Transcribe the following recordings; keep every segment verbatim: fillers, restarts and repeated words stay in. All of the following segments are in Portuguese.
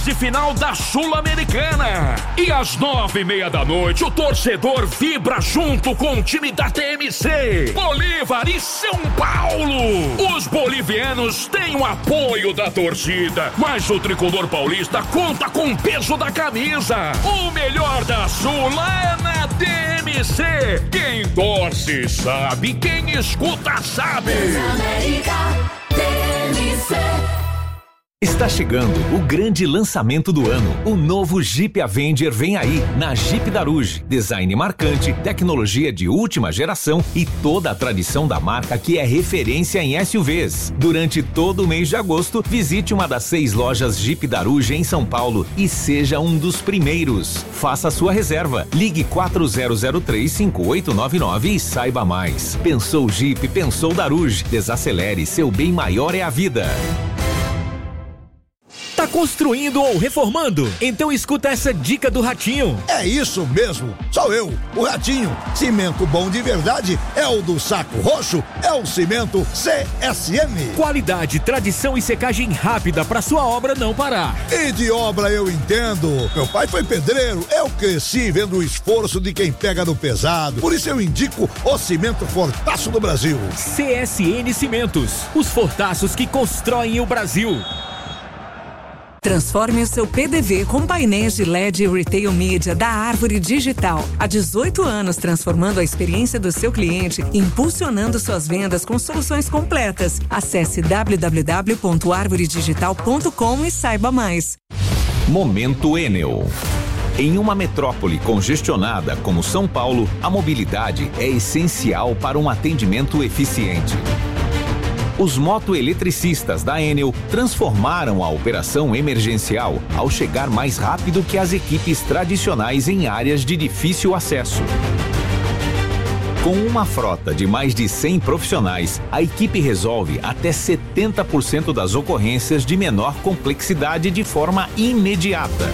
de final da Sul-Americana. E às nove e meia da noite, o torcedor vibra junto com o time da T M C, Bolívar e São Paulo. Os bolivianos têm o apoio da torcida, mas o tricolor paulista conta com o peso da camisa. O melhor da Sula é na T M C. Quem torce sabe, quem escuta sabe. T M C. Está chegando o grande lançamento do ano. O novo Jeep Avenger vem aí na Jeep Daruge. Design marcante, tecnologia de última geração e toda a tradição da marca que é referência em S U Vs. Durante todo o mês de agosto, visite uma das seis lojas Jeep Daruge em São Paulo e seja um dos primeiros. Faça sua reserva. Ligue quatro zero zero três, cinco oito nove nove e saiba mais. Pensou Jeep, pensou Daruge. Desacelere, seu bem maior é a vida. Tá construindo ou reformando? Então escuta essa dica do Ratinho. É isso mesmo, sou eu, o Ratinho. Cimento bom de verdade é o do Saco Roxo, é o Cimento C S M. Qualidade, tradição e secagem rápida pra sua obra não parar. E de obra eu entendo. Meu pai foi pedreiro, eu cresci vendo o esforço de quem pega no pesado. Por isso eu indico o Cimento Fortaço do Brasil. C S N Cimentos, os fortaços que constroem o Brasil. Transforme o seu P D V com painéis de L E D e Retail Media da Árvore Digital. Há dezoito anos transformando a experiência do seu cliente, impulsionando suas vendas com soluções completas. Acesse w w w ponto arvore digital ponto com e saiba mais. Momento Enel. Em uma metrópole congestionada como São Paulo, a mobilidade é essencial para um atendimento eficiente. Os motoeletricistas da Enel transformaram a operação emergencial ao chegar mais rápido que as equipes tradicionais em áreas de difícil acesso. Com uma frota de mais de cem profissionais, a equipe resolve até setenta por cento das ocorrências de menor complexidade de forma imediata.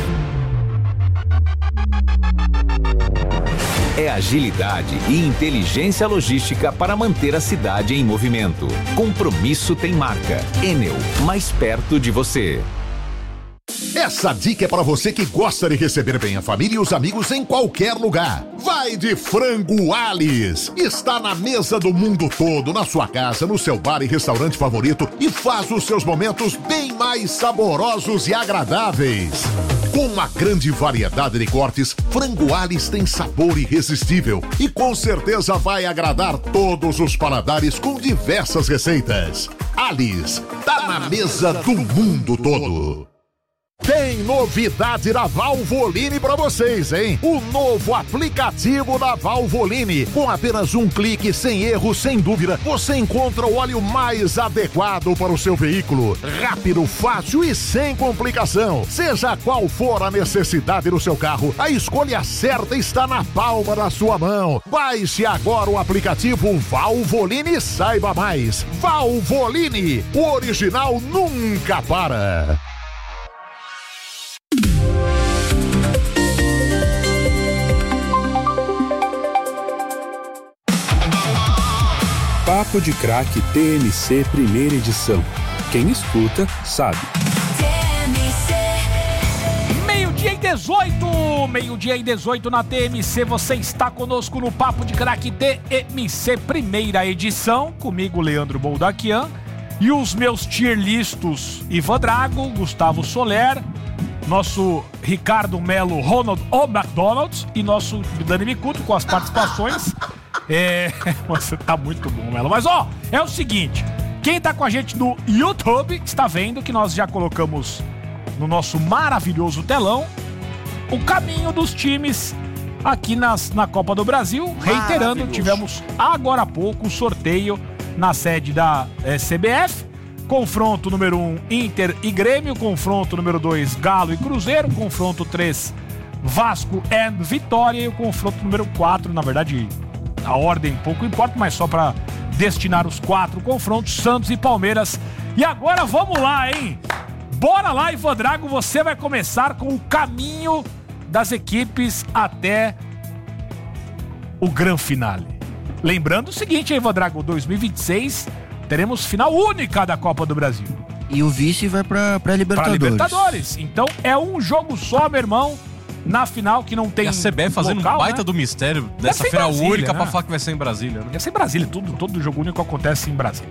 É agilidade e inteligência logística para manter a cidade em movimento. Compromisso tem marca. Enel, mais perto de você. Essa dica é para você que gosta de receber bem a família e os amigos em qualquer lugar. Vai de Frango Alice. Está na mesa do mundo todo, na sua casa, no seu bar e restaurante favorito e faz os seus momentos bem mais saborosos e agradáveis. Com uma grande variedade de cortes, Frango Alice tem sabor irresistível e com certeza vai agradar todos os paladares com diversas receitas. Alice, tá na mesa do mundo todo. Tem novidade da Valvoline pra vocês, hein? O novo aplicativo da Valvoline. Com apenas um clique, sem erro, sem dúvida, você encontra o óleo mais adequado para o seu veículo. Rápido, fácil e sem complicação. Seja qual for a necessidade do seu carro, a escolha certa está na palma da sua mão. Baixe agora o aplicativo Valvoline e saiba mais. Valvoline, o original nunca para. Papo de Craque T M C primeira edição. Quem escuta, sabe. Meio-dia e dezoito, meio-dia e dezoito na T M C, você está conosco no Papo de Craque T M C primeira edição, comigo Leandro Boldaquian e os meus tierlistos Ivan Drago, Gustavo Soler, nosso Ricardo Melo, Ronald O. McDonald's e nosso Dani Micuto com as participações. É, você tá muito bom, Melo. Mas ó, é o seguinte, quem tá com a gente no YouTube está vendo que nós já colocamos no nosso maravilhoso telão o caminho dos times aqui nas, na Copa do Brasil. Reiterando, tivemos agora há pouco o sorteio na sede da é, C B F. Confronto número um, Inter e Grêmio. Confronto número dois, Galo e Cruzeiro. Confronto três, Vasco e Vitória. E o confronto número quatro, na verdade, a ordem pouco importa, mas só para destinar os quatro confrontos, Santos e Palmeiras. E agora vamos lá, hein? Bora lá, Ivan Drago, você vai começar com o caminho das equipes até o Gran Finale. Lembrando o seguinte, Ivan Drago, dois mil e vinte e seis teremos final única da Copa do Brasil. E o vice vai pra, pra Libertadores. Pra Libertadores. Então é um jogo só, meu irmão, na final que não tem. E a C B F fazendo local, um baita né? do mistério dessa final Brasília, única, né? pra falar que vai ser em Brasília. Né? Vai ser em Brasília, tudo, todo jogo único acontece em Brasília.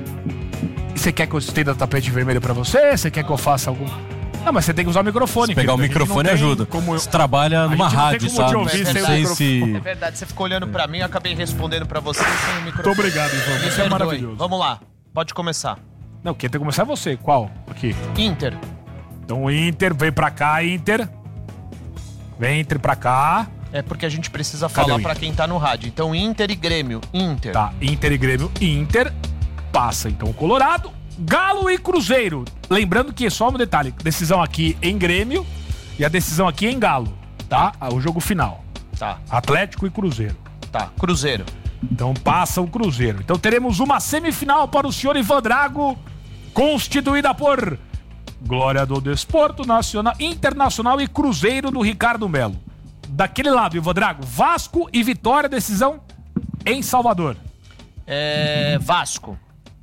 E você quer que eu estenda tapete vermelho pra você? Você quer que eu faça algum... Não, mas você tem que usar o microfone. Se pegar o microfone ajuda. Como eu... Você trabalha numa rádio, sabe? Ouvir, é, não sei se... é verdade, você ficou olhando pra mim, eu acabei respondendo pra você sem o microfone. Muito obrigado, Ivan. Me Você é perdoe. maravilhoso. Vamos lá, pode começar. Não, quem tem que começar é você. Qual? Aqui. Inter. Então o Inter, vem pra cá, Inter. Vem Inter pra cá. É porque a gente precisa Cadê falar o pra quem tá no rádio. Então Inter e Grêmio. Inter. Tá, Inter e Grêmio. Inter passa então o Colorado. Galo e Cruzeiro. Lembrando que só um detalhe, decisão aqui em Grêmio e a decisão aqui em Galo, tá? O jogo final. Tá. Atlético e Cruzeiro. Tá, Cruzeiro. Então passa o Cruzeiro. Então teremos uma semifinal para o senhor Ivan Drago, constituída por Glória do Desporto Nacional, Internacional e Cruzeiro do Ricardo Melo. Daquele lado, Ivan Drago, Vasco e Vitória, decisão em Salvador. É... Vasco.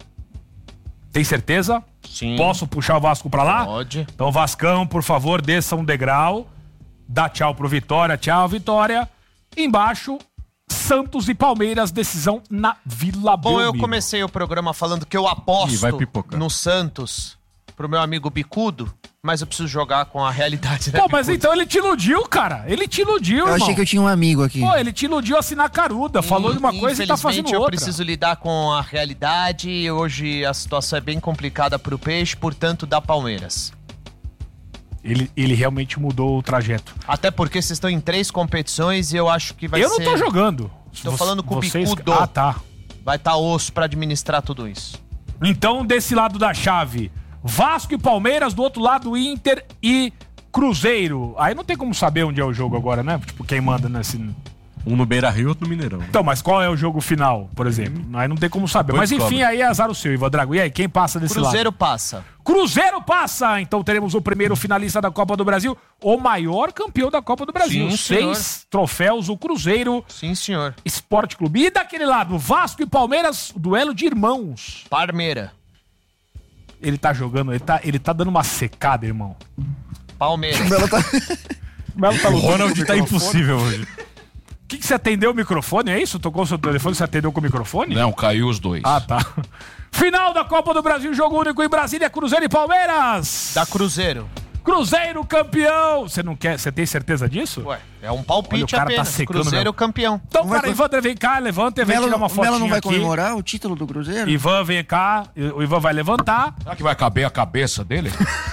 Tem certeza? Sim. Posso puxar o Vasco pra lá? Pode. Então, Vascão, por favor, desça um degrau. Dá tchau pro Vitória. Tchau, Vitória. Embaixo, Santos e Palmeiras, decisão na Vila Bom, Belmiro. eu comecei o programa falando que eu aposto Ih, vai pipocar. no Santos pro meu amigo Bicudo, mas eu preciso jogar com a realidade, né, Pô, mas Bicudo? então ele te iludiu, cara. Ele te iludiu, Eu irmão. achei que eu tinha um amigo aqui. Pô, ele te iludiu assim na caruda. Falou de uma coisa e tá fazendo Infelizmente, eu outra. preciso lidar com a realidade. Hoje a situação é bem complicada pro Peixe, portanto, dá Palmeiras. Ele, ele realmente mudou o trajeto. Até porque vocês estão em três competições e eu acho que vai eu ser... não tô jogando. Tô Vo- falando com o vocês- Bicudo. Ah, tá. Vai estar osso pra administrar tudo isso. Então, desse lado da chave, Vasco e Palmeiras, do outro lado, Inter e Cruzeiro. Aí não tem como saber onde é o jogo agora, né? Tipo, quem manda nesse... Um no Beira-Rio, outro no Mineirão. Então, mas qual é o jogo final, por exemplo? Aí não tem como saber. Depois Mas enfim, descobre. aí é azar o seu, Ivan Drago. E aí, quem passa desse Cruzeiro lado? passa. Cruzeiro passa! Então teremos o primeiro finalista da Copa do Brasil, o maior campeão da Copa do Brasil. Sim, Seis senhor. troféus, o Cruzeiro Sim, senhor. Esporte Clube. E daquele lado, Vasco e Palmeiras, duelo de irmãos. Parmeira. Ele tá jogando, ele tá, ele tá dando uma secada, irmão. Palmeiras. O Melo tá... O Melo tá O lutando Ronald com o tá microfone. impossível hoje. O que, que você atendeu o microfone? É isso? Tocou o seu telefone, você atendeu com o microfone? Não, caiu os dois. Ah, tá. Final da Copa do Brasil, jogo único em Brasília, Cruzeiro e Palmeiras. Da Cruzeiro. Cruzeiro campeão. Você não quer, você tem certeza disso? Ué, é um Olha, palpite o cara tá apenas. secando Cruzeiro mesmo. campeão. Então, Não vai cara, com- Ivan, vem cá, levanta e vem Melo, tirar uma o fotinha Melo não vai aqui. comemorar o título do Cruzeiro? Ivan, vem cá. O Ivan vai levantar. Será que vai caber a cabeça dele?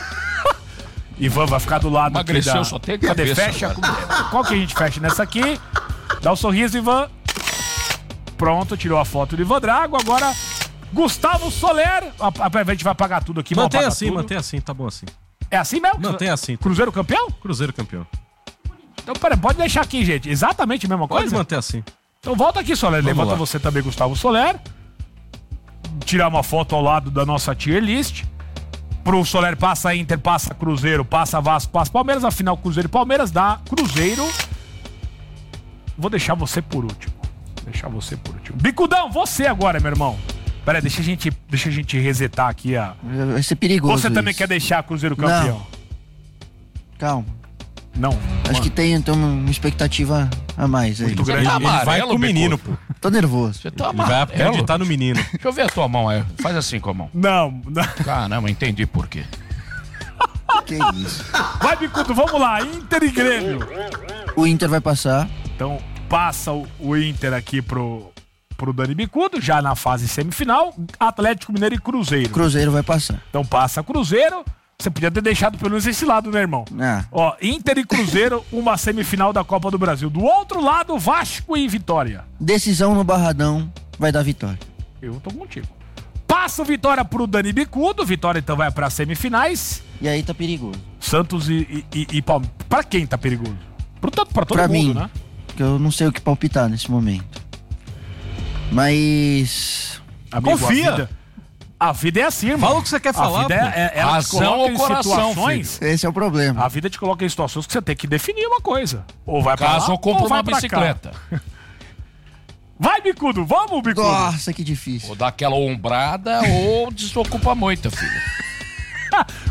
Ivan vai ficar do lado aqui Emagreceu, da... só tem Cadê? cabeça Fecha. agora. Qual que a gente fecha nessa aqui? Dá um sorriso, Ivan. Pronto, tirou a foto do Ivan Drago. Agora, Gustavo Soler. A, a, a gente vai apagar tudo aqui. vamos Mantém apagar assim, tudo. mantém assim, tá bom assim. É assim mesmo? Mantém assim. Cruzeiro campeão? Cruzeiro campeão. Então, pera, pode deixar aqui, gente. Exatamente a mesma Pode coisa? manter assim. Então volta aqui, Soler. Vamos Levanta lá. você também, Gustavo Soler. Tirar uma foto ao lado da nossa tier list. Pro Soler passa Inter, passa Cruzeiro, passa Vasco, passa Palmeiras. Afinal, Cruzeiro e Palmeiras dá Cruzeiro. Vou deixar você por último. Deixar você por último. Bicudão, você agora, meu irmão. Pera aí, deixa a gente, deixa a gente resetar aqui a... Vai ser perigoso. Você também isso. quer deixar Cruzeiro campeão? Calma. Não. Acho mano. que tem então uma expectativa a mais aí. Muito grande. tá Ele vai amarelo, com o menino, Bicudo? pô. Tô nervoso. Você tá Ele vai amarelo? acreditar no menino. Deixa eu ver a tua mão aí. Faz assim com a mão. Não, não. Caramba, entendi por quê. Que isso. Vai, Bicudo, vamos lá. Inter e Grêmio. O Inter vai passar. Então, passa o, o Inter aqui pro, pro Dani Bicudo, já na fase semifinal. Atlético Mineiro e Cruzeiro. Cruzeiro vai passar. Então, passa Cruzeiro. Você podia ter deixado pelo menos esse lado, né, irmão? Ah, Ó, Inter e Cruzeiro, uma semifinal da Copa do Brasil. Do outro lado, Vasco e Vitória. decisão no Barradão vai dar vitória. Eu tô contigo. Passa o Vitória pro Dani Bicudo. Vitória, então, vai pra semifinais. E aí tá perigoso. Santos e, e, e Palmeiras. Pra quem tá perigoso? Pro, tanto pra todo Pra mundo, mim. né? Que eu não sei o que palpitar nesse momento. Mas... Amigo, Confia. A vida, a vida é assim, irmão. Fala o que você quer falar, A vida pô. é, é, ela te Razão coloca ou em coração, situações. esse é o problema. A vida te coloca em situações que você tem que definir uma coisa. Ou vai pra Caso lá, eu compro ou vai uma pra cá. bicicleta. Vai, Bicudo, vamos, Bicudo. Nossa, que difícil. Ou dá aquela ombrada ou desocupa a moita, filho.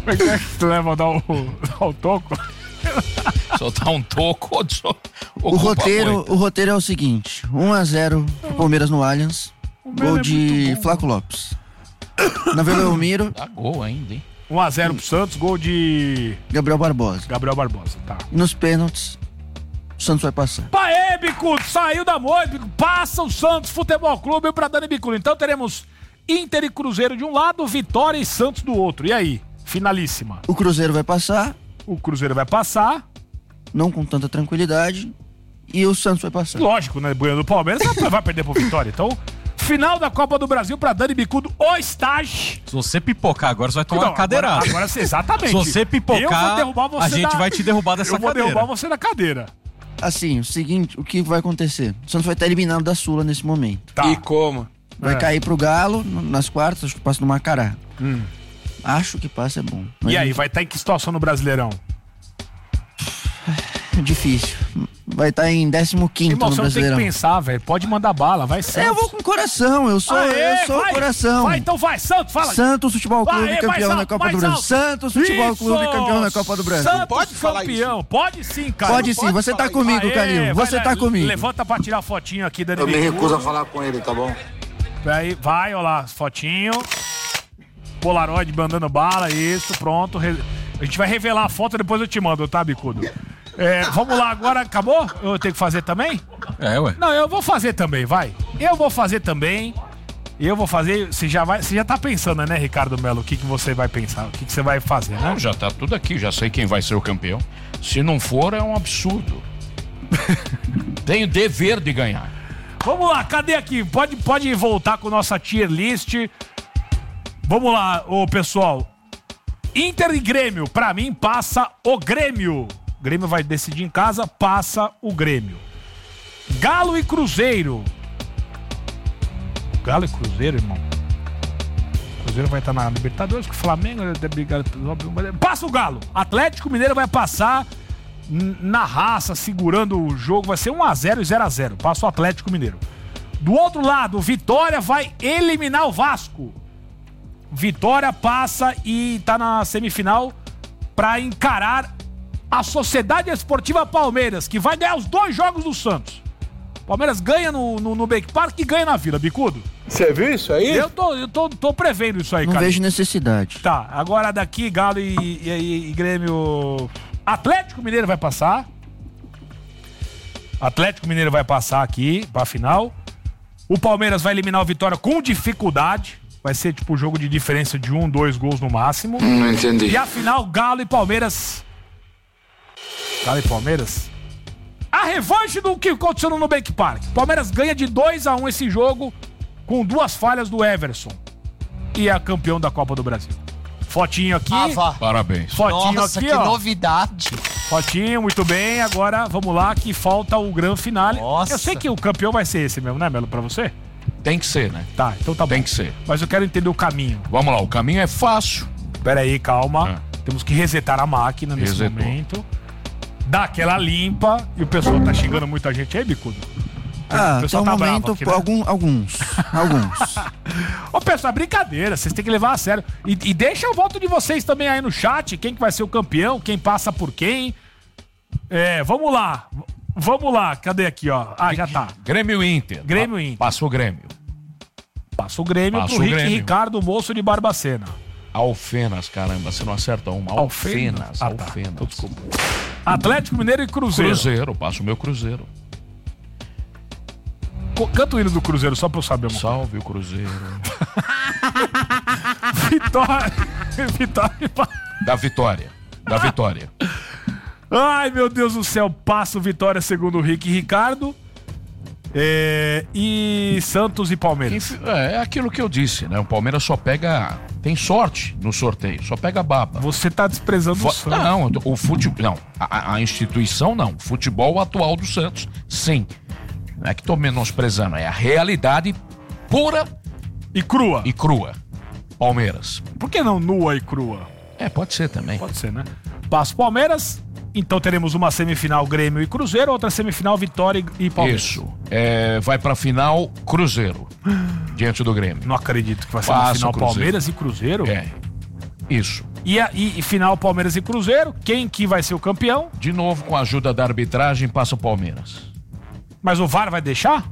Como é que é que tu leva dar o, dar o toco? Soltar um toco ou só- O ocupa roteiro, muito. o roteiro é o seguinte: um a zero pro Palmeiras no Allianz. Gol é de Flaco Lopes. Na Vila Belmiro, Dá gol ainda, hein? um a zero pro Santos, gol de Gabriel Barbosa. Gabriel Barbosa, tá. E nos pênaltis, o Santos vai passar. Paê, Bicudo, saiu da moita, Bicudo, passa o Santos Futebol Clube pra Dani Bicudo. Então teremos Inter e Cruzeiro de um lado, Vitória e Santos do outro. E aí? Finalíssima. O Cruzeiro vai passar, O Cruzeiro vai passar. não com tanta tranquilidade, e o Santos vai passar. Lógico, né? Bueno do Palmeiras vai- vai perder pro Vitória. Então, final da Copa do Brasil pra Dani Bicudo, o estágio. Se você pipocar agora, você vai tomar Não, uma cadeirada. Agora, agora, exatamente. Se você Eu pipocar, vou derrubar você a gente da- vai te derrubar dessa Eu vou cadeira. derrubar você da cadeira. Assim, o seguinte, o que vai acontecer? O Santos vai estar eliminado da Sula nesse momento. Tá. E como? Vai É. cair pro Galo no- nas quartas, acho que passa no Macará. Hum. Acho que passa é bom. Mas E aí, vai estar em que situação no Brasileirão? é difícil. Vai estar em décimo quinto Irmão, no você não tem que Brasileirão. pensar, velho. Pode mandar bala, vai Santos. É, eu vou com coração, eu sou, Aê, eu sou vai, coração. Vai, então vai, Santos, fala. Santos Futebol Clube, Aê, mais campeão alto, da Copa mais do Brasil. alto. Santos Futebol Isso! Clube, campeão da Copa do Brasil. Santos Pode falar campeão. Pode sim, cara. Pode Não sim, você tá falar comigo, Aê, Calil. vai Você lá, tá comigo. Levanta pra tirar fotinho aqui, Dani. Eu me Bicudo. recuso a falar com ele, tá bom? Aí, vai, ó lá, fotinho. Polaroid mandando bala, isso, pronto. Re- A gente vai revelar a foto, depois eu te mando, tá, Bicudo? É, vamos lá agora, acabou? Eu tenho que fazer também? É, ué. Não, eu vou fazer também, vai. Eu vou fazer também. Eu vou fazer. Você já vai. Você já tá pensando, né, Ricardo Melo? O que, que você vai pensar? O que, que você vai fazer, né? Não, já tá tudo aqui, já sei quem vai ser o campeão. Se não for, é um absurdo. Tenho dever de ganhar. Vamos lá, cadê aqui? Pode, pode voltar com nossa tier list. Vamos lá, ô pessoal. Inter e Grêmio, pra mim passa o Grêmio. O Grêmio vai decidir em casa, passa o Grêmio. Galo e Cruzeiro. Galo e Cruzeiro, irmão. O Cruzeiro vai estar na Libertadores com o Flamengo. Passa o Galo. Atlético Mineiro vai passar n- na raça, segurando o jogo. Vai ser um a zero e zero a zero. Passa o Atlético Mineiro. Do outro lado, Vitória vai eliminar o Vasco. Vitória passa e tá na semifinal pra encarar a Sociedade Esportiva Palmeiras, que vai ganhar os dois jogos do Santos. Palmeiras ganha no, no, no Bake Park e ganha na Vila, Bicudo. Você viu isso aí? Eu tô, eu tô, tô prevendo isso aí, Não cara. vejo necessidade. Tá, agora daqui Galo e, e- e Grêmio... Atlético Mineiro vai passar. Atlético Mineiro vai passar aqui pra final. O Palmeiras vai eliminar o Vitória com dificuldade. Vai ser tipo um jogo de diferença de um, dois gols no máximo. Não entendi. E a final, Galo e Palmeiras. Galo e Palmeiras. A revanche do que aconteceu no Nubank Park. Palmeiras ganha de dois a um esse jogo com duas falhas do Everson. E é campeão da Copa do Brasil. Fotinho aqui. Ah, vá. Parabéns. Fotinho Nossa, aqui, que ó. novidade. Fotinho, muito bem. Agora, vamos lá, que falta o grande finale. Nossa. Eu sei que o campeão vai ser esse mesmo, né, Melo, pra você? Tem que ser, né? Tá, então tá bom. Tem que ser. Mas eu quero entender o caminho. Vamos lá, o caminho é fácil. Pera aí, calma. Ah. Temos que resetar a máquina nesse Resetou. momento. Dar aquela limpa. E o pessoal tá xingando muita gente aí, Bicudo? Ah, O até pessoal o tá bravo momento, aqui, né? algum, alguns. Alguns. Ô, pessoal, é brincadeira. Vocês têm que levar a sério. E, e deixa o voto de vocês também aí no chat. Quem que vai ser o campeão? Quem passa por quem? É, vamos lá. V- Vamos lá. Cadê aqui, ó? Ah, já tá. Grêmio e Inter. Grêmio Pa- e Inter. Passa o Grêmio. Passa o Grêmio Passa pro o Rick Grêmio. Ricardo, moço de Barbacena. Alfenas, caramba, você não acerta uma. Alfenas, Ah, tá. Alfenas. Então, desculpa. Atlético Mineiro e Cruzeiro. Cruzeiro, passa o meu Cruzeiro. Co- Canta o hino do Cruzeiro, só pra eu saber. Mano. Salve o Cruzeiro. Vitória. Vitória. Da vitória. Da vitória. Ai, meu Deus do céu. Passa o Vitória segundo o Rick Ricardo. É, e Santos e Palmeiras. Enfim, É, é aquilo que eu disse, né? O Palmeiras só pega. Tem sorte no sorteio, só pega baba. Você tá desprezando Vo- o Santos. Não, o futebol. Não, a, a instituição não. O futebol atual do Santos, sim. Não é que tô menosprezando, é a realidade pura E crua. e crua. Palmeiras. Por que não nua e crua? É, pode ser também. Pode ser, né? Passa o Palmeiras. Então teremos uma semifinal Grêmio e Cruzeiro, outra semifinal Vitória e Palmeiras. Isso. É, vai pra final Cruzeiro. Diante do Grêmio. Não acredito que vai ser uma Passa final o Cruzeiro. Palmeiras e Cruzeiro. É. Isso. E, a, e, e final Palmeiras e Cruzeiro, quem que vai ser o campeão? De novo, com a ajuda da arbitragem, passa o Palmeiras. Mas o V A R vai deixar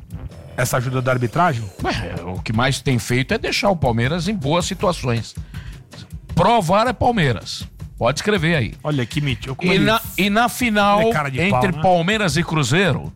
essa ajuda da arbitragem? Ué, o que mais tem feito é deixar o Palmeiras em boas situações. Provar é Palmeiras. Pode escrever aí. Olha que mito. E na, e na final, entre pau, né? Palmeiras e Cruzeiro,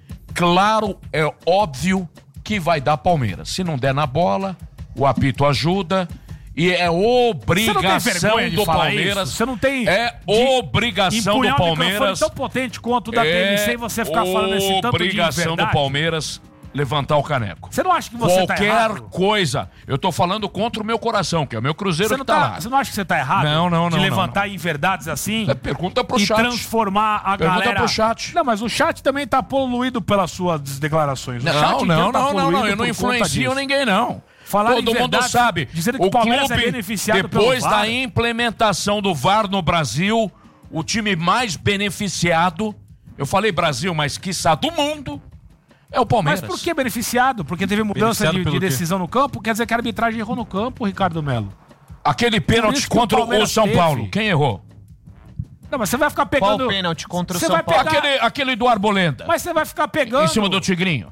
claro, é óbvio que vai dar Palmeiras. Se não der na bola, o apito ajuda. E é obrigação do Palmeiras. Você não tem. É obrigação do Palmeiras. Tão potente quanto o da T M C e você ficar falando esse tanto de obrigação do Palmeiras levantar o caneco. Você não acha que você Qualquer tá errado? coisa. Eu tô falando contra o meu coração, que é o meu Cruzeiro Você que não, tá, tá, lá. você não acha que você tá errado? Não, não, de não. De levantar não, não. em verdades assim? É, pergunta pro e chat. E transformar a pergunta galera... pro chat. Não, mas o chat também tá poluído pelas suas declarações. O não, chat não, tá não, não, não. Eu não por influencio ninguém, não. Falar Todo mundo verdade, sabe. Dizendo que o o Palmeiras clube, é beneficiado depois pelo V A R. da implementação do V A R no Brasil, o time mais beneficiado, eu falei Brasil, mas quiçá do mundo, é o Palmeiras. Mas por que beneficiado? Porque teve mudança de, de decisão no campo? Quer dizer que a arbitragem errou no campo, Ricardo Melo? Aquele pênalti contra o, o São teve. Paulo, quem errou? Não, mas você vai ficar pegando... Qual pênalti contra o você São vai Paulo? pegar... Aquele, aquele do Arboleda. Mas você vai ficar pegando... Em cima do Tigrinho.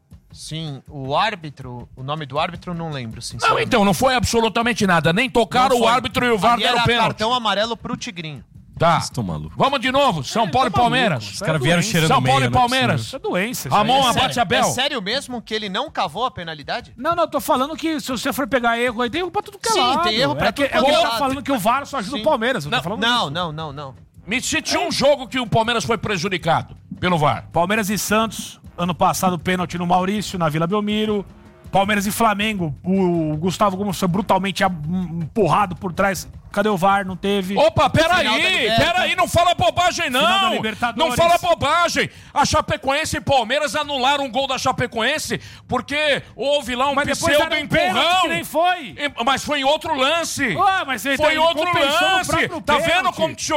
Sim, o árbitro, o nome do árbitro não lembro, sim. Não, então, não foi absolutamente nada. Nem tocaram o árbitro e o V A R deram o pênalti. Cartão amarelo pro Tigrinho. Tá. Vamos de novo. São é, Paulo tá e Palmeiras. Os caras vieram cheirando São Paulo meia, e Palmeiras. Isso é doença. Isso Ramon é abate a Bel. É sério mesmo que ele não cavou a penalidade? Não, não, eu tô falando que se você for pegar erro aí, tem erro pra tudo que é Sim, lado. tem erro pra é tudo que, é que é ele lado. tá falando que o V A R só ajuda Sim. o Palmeiras. Eu não, tô falando não, isso. não, não, não. Me cite um jogo que o Palmeiras foi prejudicado pelo V A R. Palmeiras e Santos, ano passado, pênalti no Maurício, na Vila Belmiro. Palmeiras e Flamengo, o Gustavo Gomes foi brutalmente empurrado por trás. Cadê o V A R? Não teve. Opa, peraí, peraí, não fala bobagem não. Não fala bobagem. A Chapecoense e Palmeiras anularam um gol da Chapecoense porque houve lá um mas pseudo empurrão. Que nem foi. Mas foi em outro lance. Ué, mas foi em outro lance. Tá vendo como